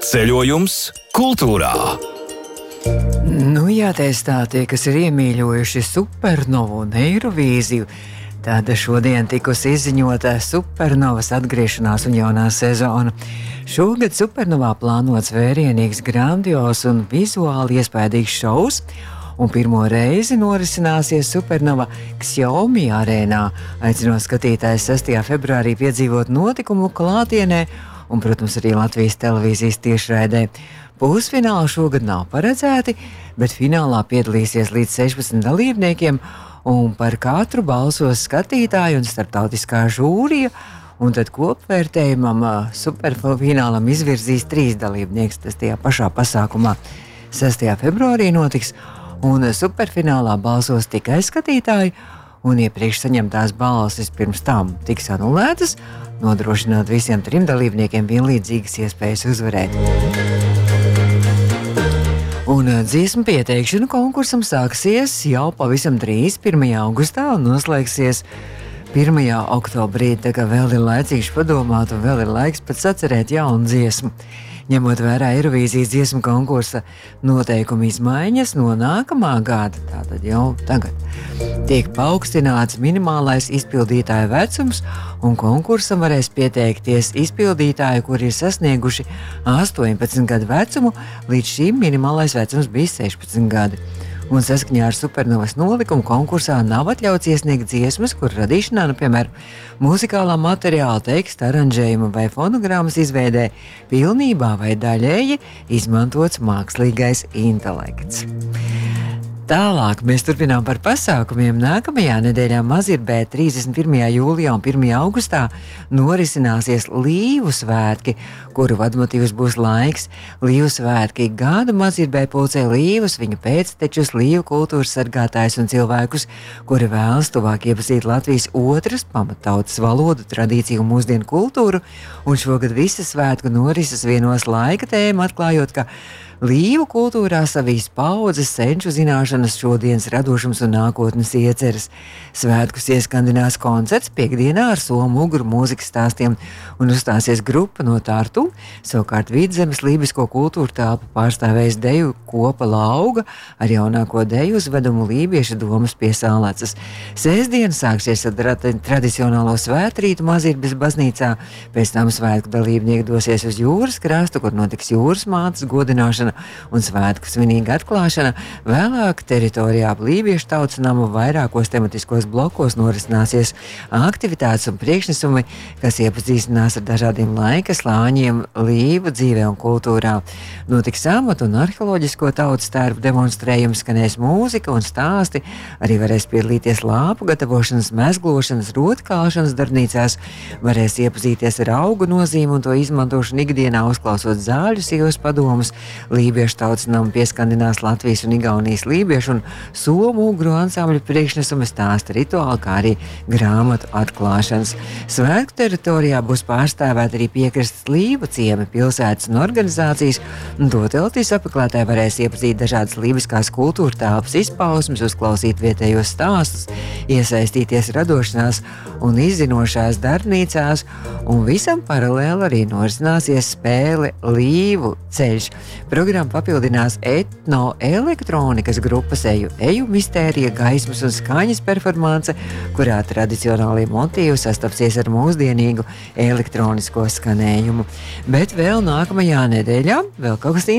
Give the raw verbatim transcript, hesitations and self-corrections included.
Ceļojums kultūrā. Nu, jāteic tā, tie, kas ir iemīļojuši supernovu un Eirovīziju, tad šodien tikusi izziņota supernovas atgriešanās un jaunā sezona. Šogad supernovā plānots vērienīgs, grandios un vizuāli iespaidīgs šovs, un pirmo reizi norisināsies supernova Xiaomi arēnā, aicinot skatītājus sestajā februārī piedzīvot notikumu klātienē un, protams, arī Latvijas televīzijas tiešraidē. Pusfināli šogad nav paredzēti, bet finālā piedalīsies līdz sešpadsmit dalībniekiem, un par katru balsos skatītāju un starptautiskā žūrija, un tad kopvērtējumam superfinālam izvirzīs trīs dalībnieks. Tas tajā pašā pasākumā sestajā februārī notiks, un superfinālā balsos tikai skatītāji, un iepriekš saņemtās balsis pirms tam tiks anulētas, nodrošināt visiem trim dalībniekiem vienlīdzīgas iespējas uzvarēt. Un dziesmu pieteikšanu konkursam sāksies jau pavisam drīz, pirmajā augustā, un noslēgsies pirmajā oktobrī, tā kā vēl ir laicīgs padomāt un vēl ir laiks pat sacerēt jaunu dziesmu. Ņemot vērā Eirovīzijas dziesmu konkursa noteikumu izmaiņas no nākamā gada, tātad jau tagad, tiek paaugstināts minimālais izpildītāja vecums, un konkursam varēs pieteikties izpildītāji, kuri ir sasnieguši astoņpadsmit gadu vecumu, līdz šim minimālais vecums bija sešpadsmit gadi. Un saskaņā ar supernovas nolikumu konkursā nav atļauts iesniegt dziesmas, kur radīšanā, nu, piemēram, muzikālā materiāla, teksta, aranžējuma vai fonogrammas izveidē pilnībā vai daļēji izmantots mākslīgais intelekts. Tālāk mēs turpinām par pasākumiem. Nākamajā nedēļā Mazirbē trīsdesmit pirmajā jūlijā un pirmajā augustā norisināsies Līvu svētki, kuru vadmotīvs būs laiks. Līvu svētki gadu Mazirbē pulcē līvus, viņu pēctečus, līvu kultūras sargātājus un cilvēkus, kuri vēlas tuvāk iepazīt Latvijas otras pamattautas valodu, tradīciju un mūsdienu kultūru, un šogad visas svētku norises vienos laika tēmu, atklājot, ka Līvu kultūrā savīs paudzes senču zināšanas, šodienas radošums un nākotnes ieceres. Svētkus ieskandinās koncerts piekdienā ar somu ugru mūzikas stāstiem, un uzstāsies grupa no Tartu. Savukārt Vidzemes lībisko kultūru telpu pārstāvēs deju kopa Lauga ar jaunāko deju uzvedumu Lībieša domas pie Sālacas. Sēsdien sāksies ar tradicionālo svētrītu Mazirbes baznīcā, pēc tam svētku dalībnieki dosies uz jūras krastu, kur notiks jūras mātes godināšana un svētku svinīga atklāšana. Vēlāk teritorijā ap Lībiešu tautas namu vairākos tematiskos blokos norisināsies aktivitātes un priekšnesumi, kas iepazīstinās ar dažādiem laika slāņiem Līvu dzīvē un kultūrā. Notiks amatu un arheoloģisko tautas tērpu demonstrējums, skanēs mūzika un stāsti, arī varēs piedalīties lāpu gatavošanas, mezglošanas, rotkāšanas darbnīcās, varēs iepazīties ar augu nozīmi un to izmantošanu ikdienā, uzklausot zāļu sievas padomus. Lībiešu tautas namu pieskandinās Latvijas un Igaunijas lībiešu un somu ugru ansambļu priekšnesumi, stāsta rituāli, kā arī grāmatu atklāšanas. Svētku teritorijā būs pārstāvēti arī piekrastes līvu ciemi, pilsētas un organizācijas, un to teltīs apmeklētāji varēs iepazīt dažādas lībiskās kultūra telpas izpausmes, uzklausīt vietējos stāstus, iesaistīties radošanās un izzinošās darbnīcās, un visam paralēli arī norisināsies spēle Līvu ceļš. Programma papildinās etnoelektronikas grupas eju, eju mistērija, gaismas un skaņas performance, kurā tradicionālie motīvi sastapsies ar mūsdienīgu elektronisko skanējumu. Bet vēl nākamajā nedēļā vēl kaut kas